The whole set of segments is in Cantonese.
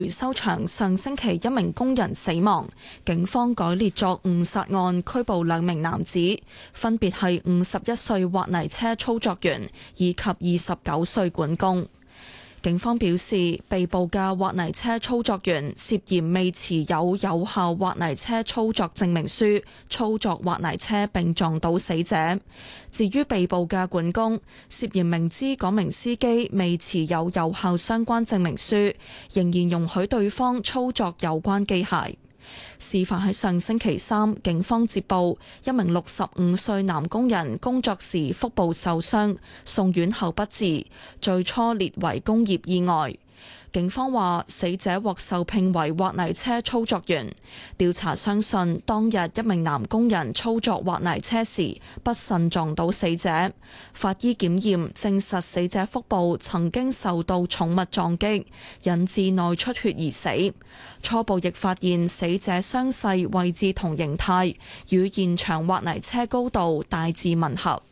回收場上星期一名工人死亡，警方改列作誤殺案，拘捕兩名男子，分別係51歲挖泥車操作員以及29歲管工。警方表示，被捕嘅挖泥車操作員涉嫌未持有有效挖泥車操作證明書，操作挖泥車並撞倒死者。至於被捕嘅管工，涉嫌明知嗰名司機未持有有效相關證明書，仍然容許對方操作有關機械。事發喺上星期三，警方接報一名65歲男工人工作時腹部受傷，送院後不治，最初列為工業意外。警方話死者獲受聘為挖泥車操作員，調查相信當日一名男工人操作挖泥車時不慎撞到死者。法醫檢驗證實死者腹部曾經受到重物撞擊，引致內出血而死。初步亦發現死者傷勢位置同形態與現場挖泥車高度大致吻合。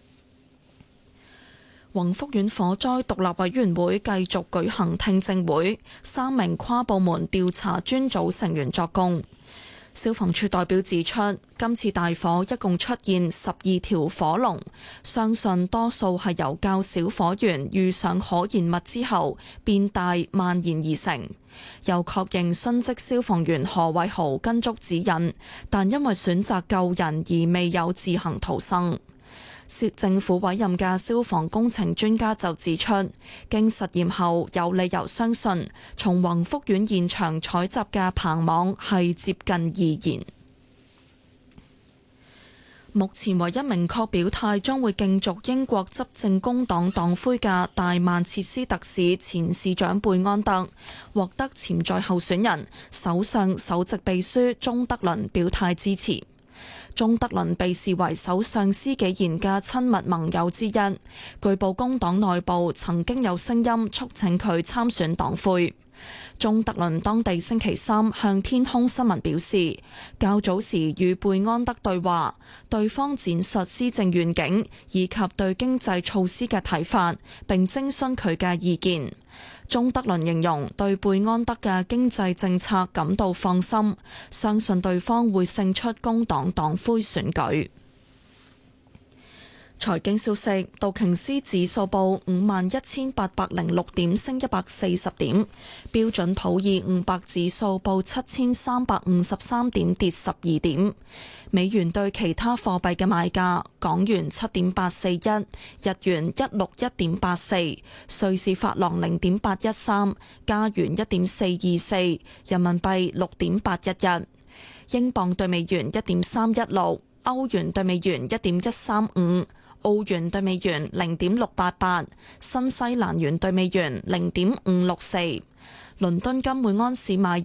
宏福苑火災獨立委員會繼續舉行聽證會，3名跨部門調查專組成員作供。消防處代表指出，今次大火一共出現12條火龍，相信多數係由較小火源遇上可燃物之後變大蔓延而成。又確認殉職消防員何偉豪跟足指引，但因為選擇救人而未有自行逃生。政府委任嘅消防工程專家就指出，經實驗後有理由相信，從宏福苑現場採集嘅棚網係接近易燃。目前唯一明確表態將會競逐英國執政工黨黨魁嘅大曼徹斯特市前市長貝安德，獲得潛在候選人首相首席秘書鍾德倫表態支持。鍾德倫被視為首相施紀賢嘅親密盟友之一，據報工黨內部曾經有聲音促請佢參選黨魁。鍾德倫當地星期三向天空新聞表示，較早時與貝安德對話，對方展述施政願景以及對經濟措施嘅睇法，並徵詢佢嘅意見。鍾德倫形容對貝安德嘅經濟政策感到放心，相信對方會勝出工黨黨魁選舉。財經消息，道瓊斯指數報51,806點，升140點；標準普爾500指數報7,353點，跌12點。美元對其他貨幣嘅賣價：港元7.841，日元161.84，瑞士法郎0.813，加元1.424，人民幣6.811，英鎊對美元1.316，歐元對美元1.135。澳元對美元0.688，新西蘭元對美元0.564。倫敦金每安士買入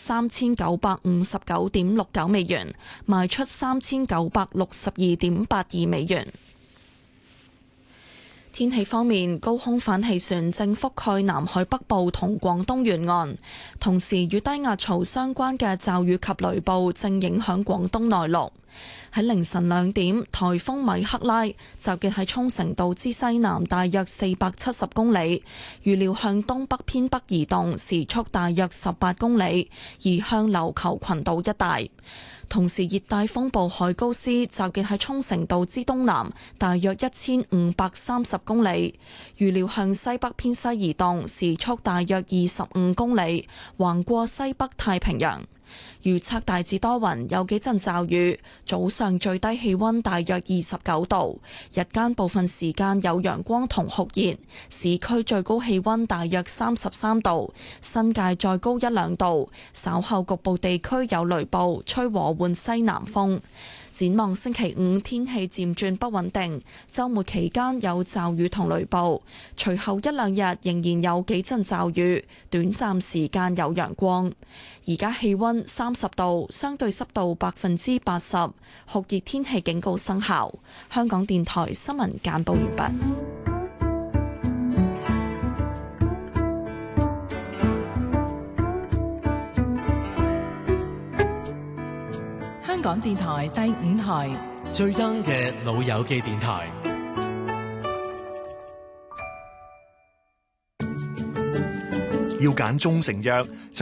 3959.69美元，賣出3962.82美元。天氣方面，高空反氣旋正覆蓋南海北部同廣東沿岸，同時與低壓槽相關嘅驟雨及雷暴正影響廣東內陸。喺凌晨2點，颱風米克拉集結喺沖繩島之西南大約470公里，預料向東北偏北移動，時速大約18公里，移向琉球群島一帶。同時，熱帶風暴海高斯集結喺沖繩島之東南大約1530公里，預料向西北偏西移動，時速大約25公里，橫過西北太平洋。預測大致多雲，有幾陣驟雨，早上最低氣溫大約29度，日間部分時間有陽光同酷熱，市區最高氣溫大約33度，新界再高1-2度，稍後局部地區有雷暴，吹和緩西南風。展望星期五天氣漸轉不穩定，週末期間有驟雨同雷暴，隨後1-2日仍然有幾陣驟雨，短暫時間有陽光。而家氣溫30度，相對濕度80%，酷熱天氣警告生效。香港電台新聞簡報完畢。 香港電台第5台最 young 嘅老友記電台。 要揀中成藥。